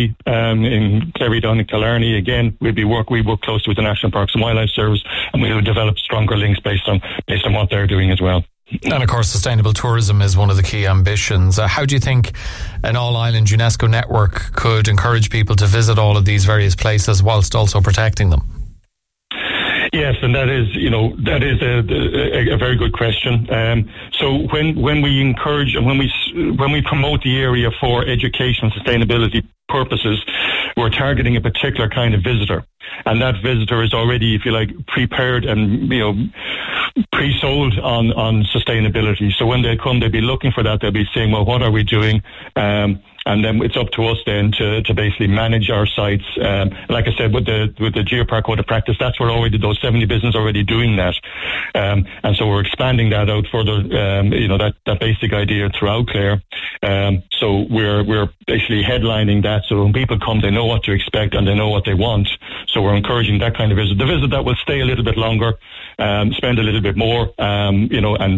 Kerry, in Kerry down in Killarney. Again, we work closely with the National Parks and Wildlife Service, and we'll develop stronger links based on what they're doing as well. And of course, sustainable tourism is one of the key ambitions. How do you think an all-island UNESCO network could encourage people to visit all of these various places whilst also protecting them? Yes, and that is a very good question. So when we encourage and when we promote the area for education and sustainability purposes, we're targeting a particular kind of visitor, and that visitor is already, if you like, prepared and pre-sold on sustainability. So when they come, they'll be looking for that. They'll be saying, well, what are we doing? And then it's up to us then to basically manage our sites. Like I said, with the Geopark Code of Practice, that's where already those 70 businesses are already doing that. And so we're expanding that out further, that basic idea throughout Clare. So we're basically headlining that. So when people come, they know what to expect and they know what they want. So we're encouraging that kind of visit. The visit that will stay a little bit longer, spend a little bit more, and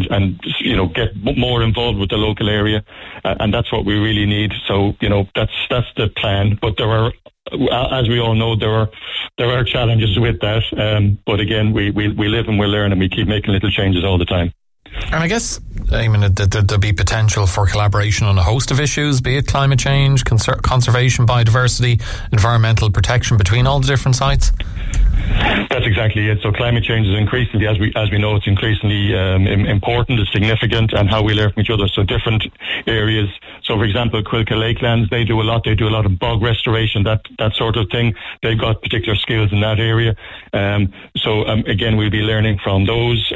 get more involved with the local area. And that's what we really need. So, that's the plan. But there are, as we all know, there are challenges with that. But again, we live and we learn, and we keep making little changes all the time. And I guess, there'll be potential for collaboration on a host of issues, be it climate change, conservation, biodiversity, environmental protection between all the different sites? That's exactly it. So climate change is increasingly, as we know, it's increasingly important, it's significant, and how we learn from each other. So different areas. So, for example, Quilca Lakelands, they do a lot of bog restoration, that sort of thing. They've got particular skills in that area. Again, we'll be learning from those.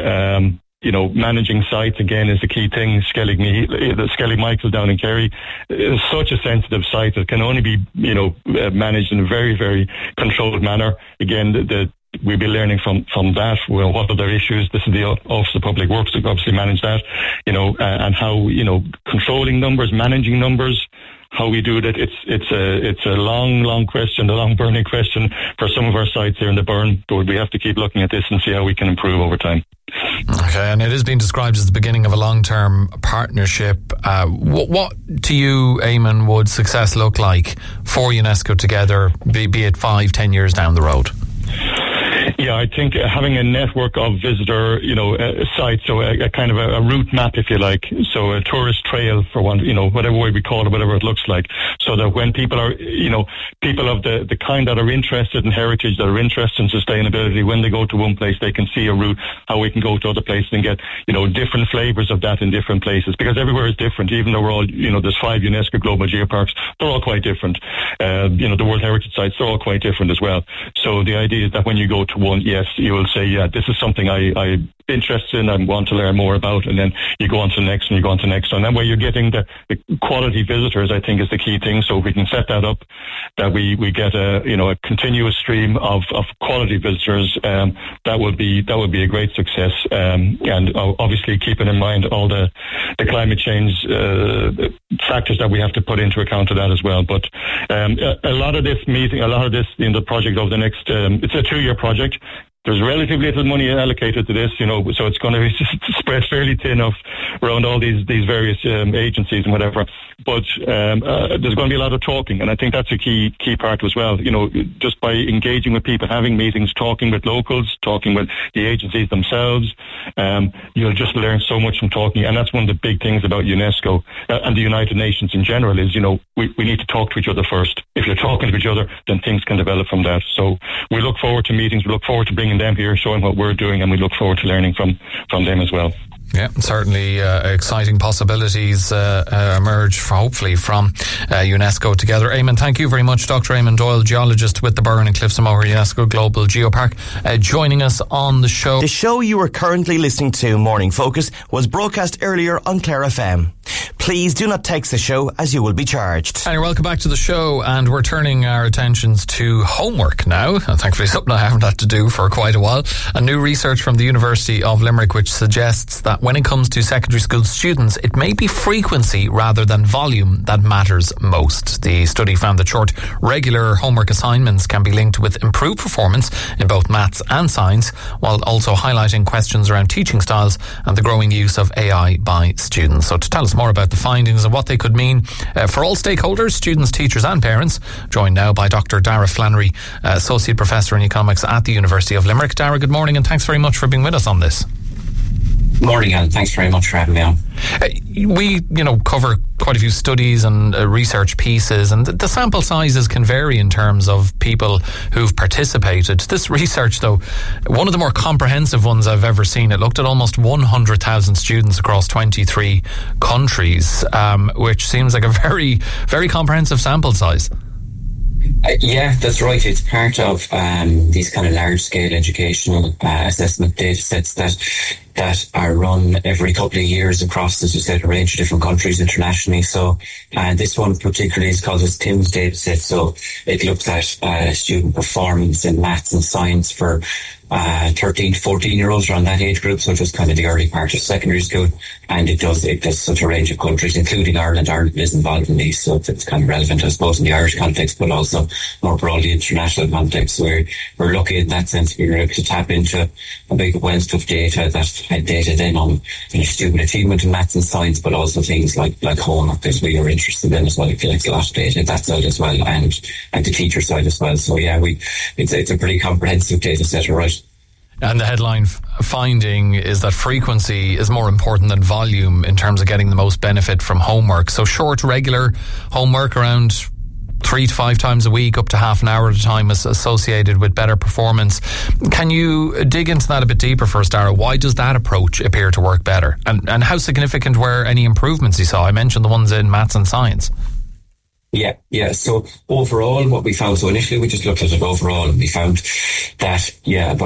Managing sites, again, is the key thing. Skellig Michael down in Kerry is such a sensitive site that can only be, managed in a very, very controlled manner. Again, we'll be learning from that. Well, what are their issues? This is the Office of Public Works that obviously manage that, and how, controlling numbers, managing numbers, how we do that. It's a long question, a long burning question for some of our sites here in the Burren, but we have to keep looking at this and see how we can improve over time. Okay, and it is being described as the beginning of a long-term partnership. What to you, Eamon, would success look like for UNESCO Together, be it 5-10 years down the road? Yeah, I think having a network of visitor, sites, so a kind of a route map, if you like, so a tourist trail for one, whatever way we call it, whatever it looks like, so that when people are, people of the kind that are interested in heritage, that are interested in sustainability, when they go to one place, they can see a route, how we can go to other places and get, different flavors of that in different places, because everywhere is different. Even though we're all, there's 5 UNESCO Global Geoparks, they're all quite different. The World Heritage Sites, they're all quite different as well. So the idea is that when you go to one, yes, you will say, yeah, this is something I'm interested in, I want to learn more about, and then you go on to the next and you go on to the next. And that way you're getting the quality visitors, I think, is the key thing. So if we can set that up, that we get a continuous stream of quality visitors, that would be a great success. And obviously keeping in mind all the climate change factors that we have to put into account to that as well. But a lot of this, in the project over the next, it's a 2-year project. There's relatively little money allocated to this, so it's going to be spread fairly thin around all these various agencies and whatever. But there's going to be a lot of talking, and I think that's a key part as well. Just by engaging with people, having meetings, talking with locals, talking with the agencies themselves, you'll just learn so much from talking. And that's one of the big things about UNESCO and the United Nations in general is, we need to talk to each other first. If you're talking to each other, then things can develop from that. So we look forward to meetings. We look forward to bringing them here, showing what we're doing, and we look forward to learning from them as well. Yeah, certainly exciting possibilities emerge, hopefully, from UNESCO Together. Eamon, thank you very much. Dr. Eamon Doyle, geologist with the Burren and Cliffs of Moher UNESCO Global Geopark, joining us on the show. The show you are currently listening to, Morning Focus, was broadcast earlier on Clare FM. Please do not text the show, as you will be charged. And welcome back to the show, and we're turning our attentions to homework now. And thankfully something I haven't had to do for quite a while. A new research from the University of Limerick which suggests that when it comes to secondary school students, it may be frequency rather than volume that matters most. The study found that short, regular homework assignments can be linked with improved performance in both maths and science, while also highlighting questions around teaching styles and the growing use of AI by students. So to tell us more about the findings and what they could mean for all stakeholders, students, teachers and parents. Joined now by Dr. Dara Flannery, Associate Professor in Economics at the University of Limerick. Dara, good morning and thanks very much for being with us on this. Morning, Alan. Thanks very much for having me on. We, cover quite a few studies and research pieces, and the sample sizes can vary in terms of people who've participated. This research, though, one of the more comprehensive ones I've ever seen, it looked at almost 100,000 students across 23 countries, which seems like a very, very comprehensive sample size. Yeah, that's right. It's part of these kind of large-scale educational assessment data sets that are run every couple of years across, as you said, a range of different countries internationally. So this one particularly is called the TIMSS data set. So it looks at student performance in maths and science for 13 to 14-year-olds around that age group, so just kind of the early part of secondary school. And it does such a range of countries, including Ireland. Ireland is involved in these, so it's kind of relevant, I suppose, in the Irish context, but also more broadly international context, where we're lucky in that sense we were able to tap into a big wealth of data that had data then on student achievement in maths and science, but also things like homework that we are interested in as well. It collects a lot of data that side as well, and the teacher side as well. So yeah, it's a pretty comprehensive data set, right? And the headline finding is that frequency is more important than volume in terms of getting the most benefit from homework. So short, regular homework around 3 to 5 times a week, up to half an hour at a time, is associated with better performance. Can you dig into that a bit deeper for us, Dara? Why does that approach appear to work better? And how significant were any improvements you saw? I mentioned the ones in maths and science. Yeah. So overall, what we found, so initially we just looked at it overall and we found that,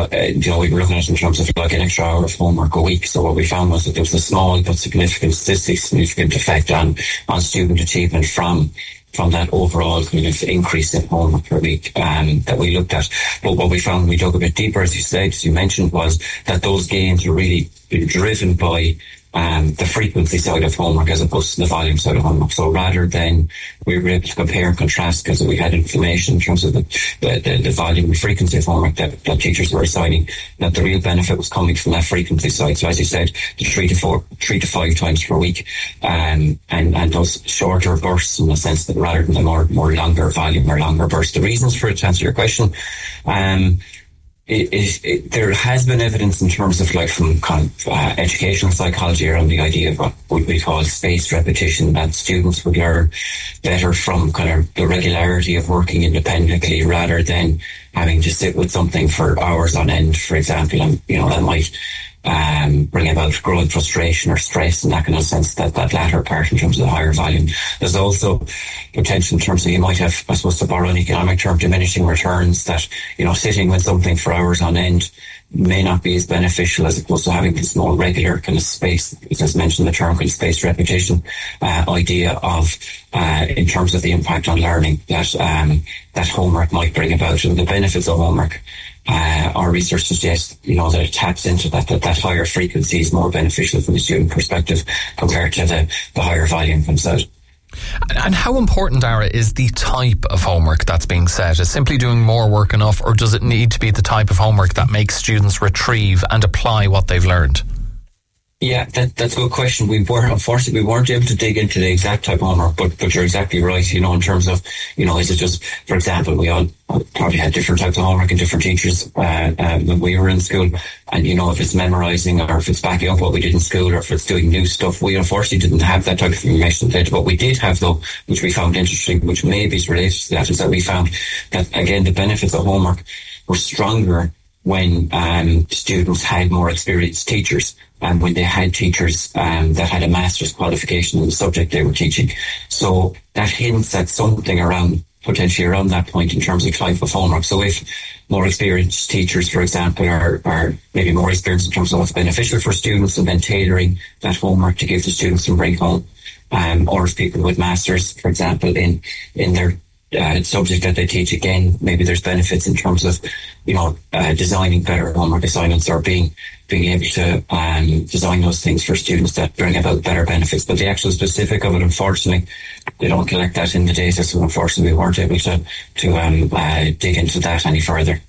we were looking at it in terms of like an extra hour of homework a week. So what we found was that there was a small but statistically significant effect on student achievement from that overall kind of increase in homework per week that we looked at. But what we found when we dug a bit deeper, as you mentioned, was that those gains were really driven by the frequency side of homework as opposed to the volume side of homework. So rather than we were able to compare and contrast, because we had information in terms of the volume and frequency of homework that teachers were assigning, that the real benefit was coming from that frequency side. So as you said, the 3 to 5 times per week, and those shorter bursts, in the sense that rather than the more longer volume or longer bursts. The reasons for it, to answer your question, there has been evidence in terms of from kind of educational psychology around the idea of what we call spaced repetition, that students would learn better from kind of the regularity of working independently rather than having to sit with something for hours on end, for example, and that might bring about growing frustration or stress in that kind of sense, that latter part in terms of the higher volume. There's also potential in terms of you might have, I suppose, to borrow an economic term, diminishing returns, that, sitting with something for hours on end may not be as beneficial as opposed to having this more regular kind of space, as mentioned, the term kind of spaced repetition idea of in terms of the impact on learning that homework might bring about, and the benefits of homework. Our research suggests, that it taps into that higher frequency is more beneficial from the student perspective compared to the higher volume themselves. And how important, Dara, is the type of homework that's being set? Is simply doing more work enough, or does it need to be the type of homework that makes students retrieve and apply what they've learned? Yeah, that's a good question. Unfortunately, we weren't able to dig into the exact type of homework, but you're exactly right, in terms of, is it just, for example, we all probably had different types of homework and different teachers when we were in school. And, if it's memorising or if it's backing up what we did in school or if it's doing new stuff, we unfortunately didn't have that type of information data. What we did have, though, which we found interesting, which maybe is related to that, is that we found that, again, the benefits of homework were stronger when students had more experienced teachers, and when they had teachers that had a master's qualification in the subject they were teaching. So that hints at something potentially around that point in terms of type of homework. So if more experienced teachers, for example, are maybe more experienced in terms of what's beneficial for students, and then tailoring that homework to give the students and bring home, or if people with masters, for example, in their subject that they teach, again, maybe there's benefits in terms of, designing better homework assignments, or being able to design those things for students that bring about better benefits. But the actual specific of it, unfortunately, they don't collect that in the data, so unfortunately we weren't able to dig into that any further.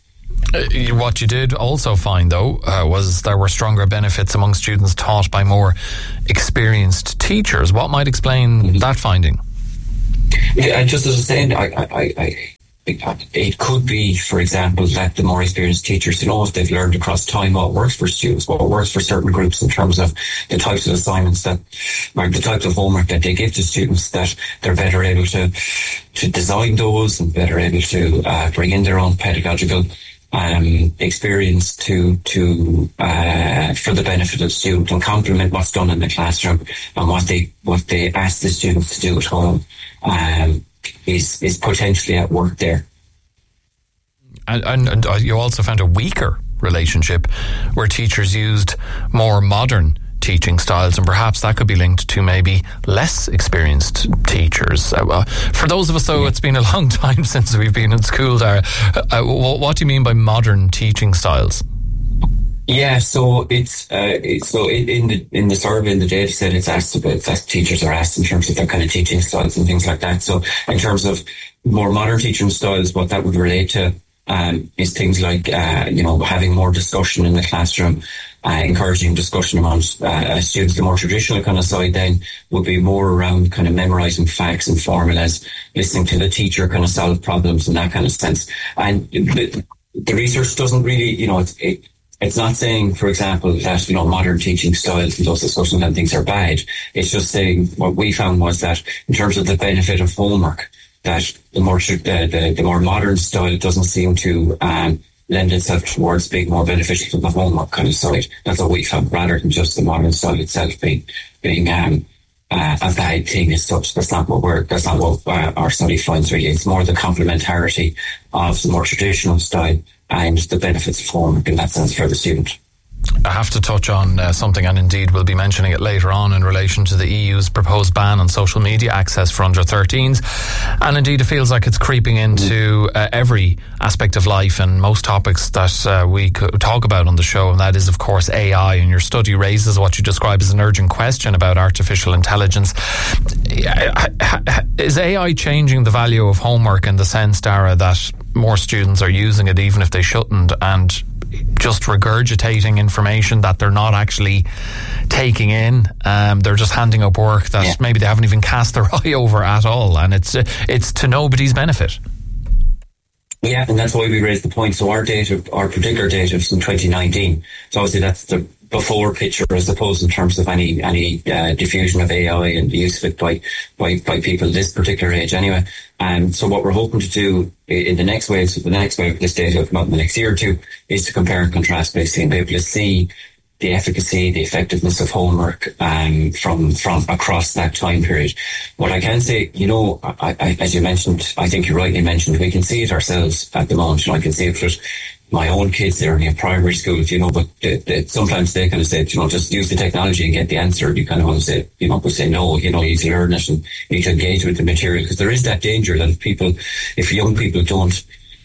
What you did also find, though, was there were stronger benefits among students taught by more experienced teachers. What might explain that finding? Yeah, just as I was saying, it could be, for example, that the more experienced teachers, if they've learned across time what works for students, what works for certain groups in terms of the types of assignments or the types of homework that they give to students, that they're better able to design those and better able to bring in their own pedagogical experience to for the benefit of the student and complement what's done in the classroom and what they ask the students to do at home is potentially at work there. And you also found a weaker relationship where teachers used more modern teaching styles, and perhaps that could be linked to maybe less experienced teachers. For those of us, though, it's been a long time since we've been in school there. What do you mean by modern teaching styles? Yeah, so it's so in the survey, in the data set, it's asked about, teachers are asked in terms of their kind of teaching styles and things like that. So in terms of more modern teaching styles, what that would relate to is things like having more discussion in the classroom, encouraging discussion among students. The more traditional kind of side then would be more around kind of memorizing facts and formulas, listening to the teacher kind of solve problems in that kind of sense. And the research doesn't really, it's not saying, for example, that, modern teaching styles and those discussions and things are bad. It's just saying what we found was that in terms of the benefit of homework, that the more modern style doesn't seem to lend itself towards being more beneficial to the homework kind of side. That's what we found, rather than just the modern style itself being a bad thing as such. That's not what our study finds really. It's more the complementarity of the more traditional style and the benefits of homework in that sense for the student. I have to touch on something, and indeed we'll be mentioning it later on, in relation to the EU's proposed ban on social media access for under 13s. And indeed it feels like it's creeping into every aspect of life and most topics that we could talk about on the show, and that is, of course, AI. And your study raises what you describe as an urgent question about artificial intelligence. Is AI changing the value of homework in the sense, Dara, that more students are using it even if they shouldn't, and just regurgitating information that they're not actually taking in? They're just handing up work that maybe they haven't even cast their eye over at all, and it's to nobody's benefit. Yeah, and that's why we raised the point. So our particular data is from 2019. So obviously that's the before picture, as opposed in terms of any diffusion of AI and the use of it by people this particular age anyway. So what we're hoping to do in the next wave, so the next wave of this data will come out in the next year or two, is to compare and contrast basically and be able to see the efficacy, the effectiveness of homework from across that time period. What I can say, as you mentioned, I think you rightly mentioned, we can see it ourselves at the moment. I can see it with my own kids. They're in primary school, but sometimes they kind of say, just use the technology and get the answer. You kind of want to say, we say no, you need to learn it and you need to engage with the material, because there is that danger that if young people don't,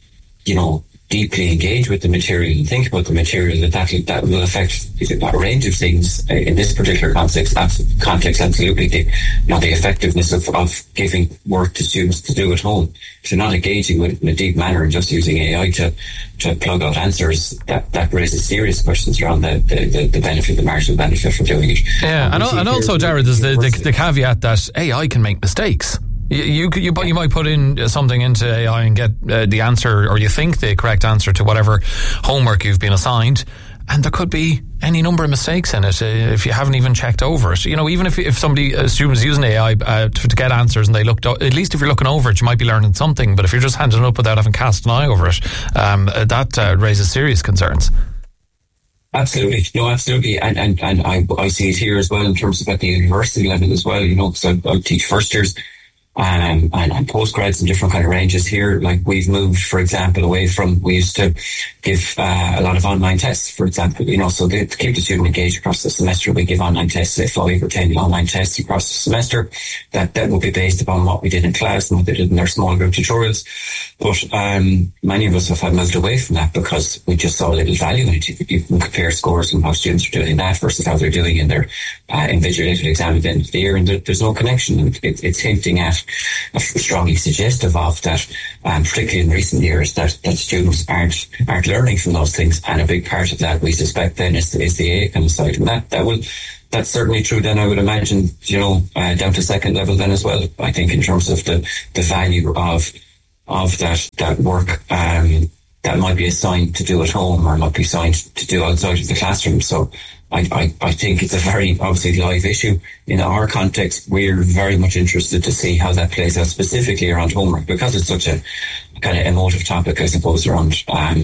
deeply engage with the material and think about the material, that will affect a range of things in this particular context. Absolutely, the effectiveness of giving work to students to do at home. If you're not engaging with it in a deep manner and just using AI to plug out answers, that raises serious questions around the benefit, the marginal benefit for doing it. Yeah, and also, Dara, there's the caveat that AI can make mistakes. You might put in something into AI and get the answer, or you think the correct answer to whatever homework you've been assigned, and there could be any number of mistakes in it if you haven't even checked over it. Even if a student's using AI to get answers and they looked, at least if you're looking over it, you might be learning something. But if you're just handing it up without having cast an eye over it, that raises serious concerns. Absolutely. No, absolutely. And I see it here as well in terms of at the university level as well, because I teach first years. And postgrads in different kind of ranges here. Like we've moved, for example, away from, we used to give a lot of online tests, for example, so to keep the student engaged across the semester, we give online tests, say 5 or 10 online tests across the semester. That would be based upon what we did in class and what they did in their small group tutorials. But many of us have moved away from that because we just saw little value in it. You can compare scores and how students are doing in that versus how they're doing in their invigilated exam at the end of the year, and there's no connection. And it's hinting at strongly suggestive of that, particularly in recent years, that students aren't learning from those things. And a big part of that, we suspect, then is the A kind of side, and that's certainly true. Then I would imagine, down to second level then as well. I think in terms of the value of that work that might be assigned to do at home or might be assigned to do outside of the classroom. So I think it's a very obviously live issue. In our context, we're very much interested to see how that plays out specifically around homework, because it's such a kind of emotive topic, I suppose, around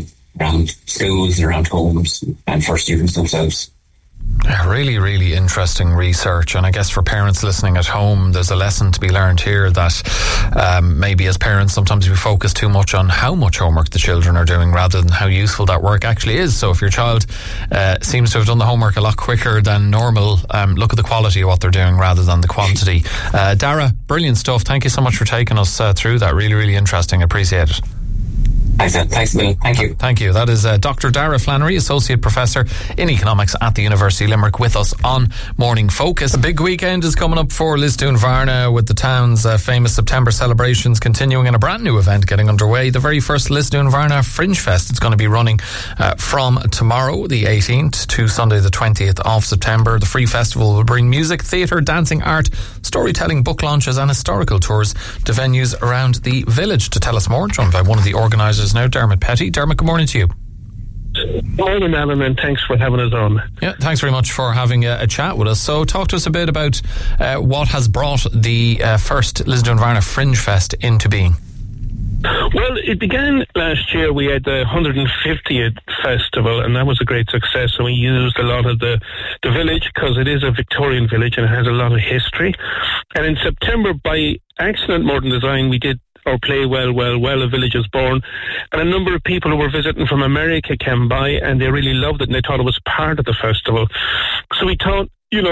schools and around homes and for students themselves. Really, really interesting research. And I guess for parents listening at home, there's a lesson to be learned here that maybe as parents, sometimes we focus too much on how much homework the children are doing rather than how useful that work actually is. So if your child seems to have done the homework a lot quicker than normal, look at the quality of what they're doing rather than the quantity. Dara, brilliant stuff. Thank you so much for taking us through that. Really, really interesting. Appreciate it. Thanks, Bill. Thank you. Thank you. That is Dr. Dara Flannery, Associate Professor in Economics at the University of Limerick, with us on Morning Focus. A big weekend is coming up for Lisdoon Varna, with the town's famous September celebrations continuing and a brand new event getting underway. The very first Lisdoon Varna Fringe Fest. It's going to be running from tomorrow, the 18th, to Sunday, the 20th of September. The free festival will bring music, theatre, dancing, art, storytelling, book launches and historical tours to venues around the village. To tell us more, joined by one of the organisers now, Dermot Petty. Dermot, good morning to you. Morning, Alan, and thanks for having us on. Yeah, thanks very much for having a chat with us. So talk to us a bit about what has brought the first Lisdoon Varna Fringe Fest into being. Well, it began last year. We had the 150th festival, and that was a great success. And we used a lot of the village, because it is a Victorian village and it has a lot of history. And in September, by accident more than design, we did our play Well, A Village is Born, and a number of people who were visiting from America came by, and they really loved it, and they thought it was part of the festival. So we thought,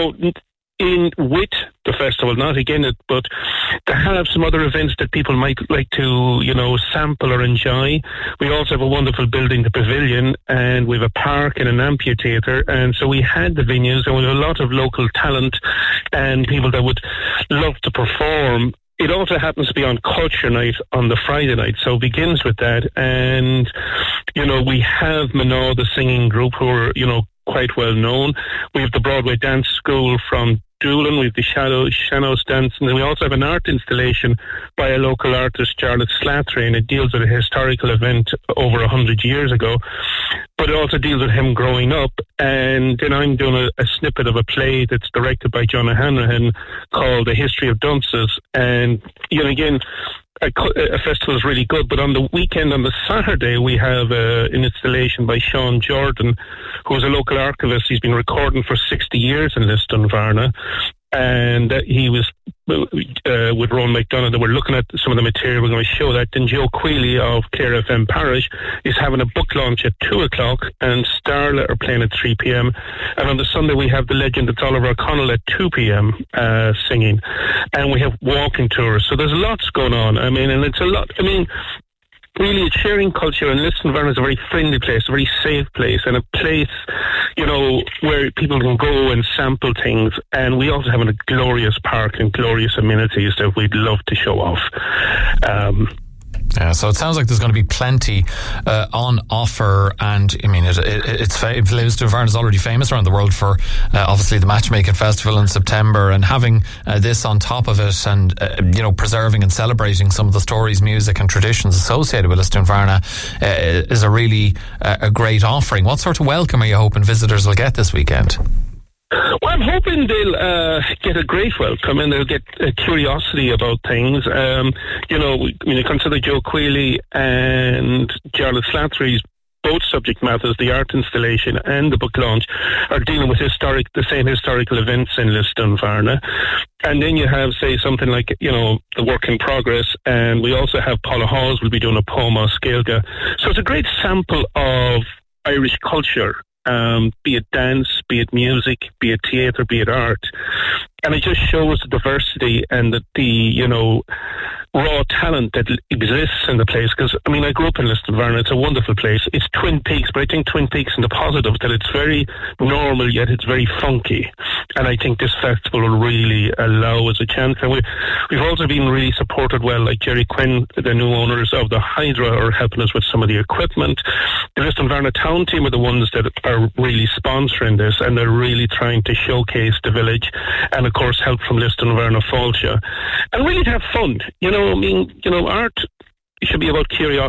in with the festival, not again it, but to have some other events that people might like to, sample or enjoy. We also have a wonderful building, the Pavilion, and we have a park and an amphitheatre, and so we had the venues, and we have a lot of local talent and people that would love to perform. It also happens to be on Culture Night on the Friday night, so it begins with that. And, we have Manaw, the singing group, who are, quite well known. We have the Broadway Dance School from Doolin, we have the Shadows Dance, and then we also have an art installation by a local artist, Charlotte Slattery, and it deals with a historical event over 100 years ago, but it also deals with him growing up. And then I'm doing a snippet of a play that's directed by John Hanrahan called The History of Dunces. And, again, a festival is really good, but on the weekend, on the Saturday, we have an installation by Sean Jordan, who's a local archivist. He's been recording for 60 years in Lisdoon Varna, and he was with Rowan McDonough. They were looking at some of the material. We're going to show that. Then Joe Queally of Clare FM Parish is having a book launch at 2:00, and Starla are playing at 3 p.m. And on the Sunday, we have the legend, it's Oliver O'Connell, at 2 p.m. Singing. And we have walking tours. So there's lots going on. And it's a lot. Really, it's sharing culture, and Lisdoon Varna is a very friendly place, a very safe place, and a place, where people can go and sample things. And we also have a glorious park and glorious amenities that we'd love to show off. Yeah, so it sounds like there's going to be plenty on offer, and Lisdoon Varna is already famous around the world for obviously the Matchmaking Festival in September, and having this on top of it, and preserving and celebrating some of the stories, music and traditions associated with Lisdoon Varna is a really a great offering. What sort of welcome are you hoping visitors will get this weekend? Well, I'm hoping they'll get a great welcome, and they'll get a curiosity about things. You consider Joe Queally and Charlotte Slattery's both subject matters, the art installation and the book launch, are dealing with the same historical events in Lisdoon Varna. And then you have, say, something like, the Work in Progress, and we also have Paula Hawes will be doing a poem on Scailga. So it's a great sample of Irish culture. Be it dance, be it music, be it theatre, be it art. And it just shows the diversity and the raw talent that exists in the place. Because, I mean, I grew up in Lisdoonvarna. It's a wonderful place. It's Twin Peaks, but I think Twin Peaks in the positive, that it's very normal, yet it's very funky. And I think this festival will really allow us a chance. And we've also been really supported well, like Jerry Quinn, the new owners of the Hydra, are helping us with some of the equipment. The Lisdoonvarna Town team are the ones that are really sponsoring this, and they're really trying to showcase the village, and of course help from Lisdoonvarna Fáilte, and really to have fun. I mean, art should be about curiosity.